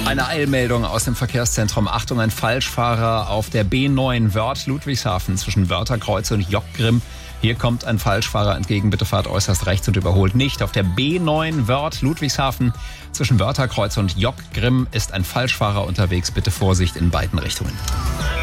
Eine Eilmeldung aus dem Verkehrszentrum. Achtung, ein Falschfahrer auf der B9 Wörth-Ludwigshafen zwischen Wörtherkreuz und Jockgrimm. Hier kommt ein Falschfahrer entgegen. Bitte fahrt äußerst rechts und überholt nicht. Auf der B9 Wörth-Ludwigshafen zwischen Wörtherkreuz und Jockgrimm ist ein Falschfahrer unterwegs. Bitte Vorsicht in beiden Richtungen.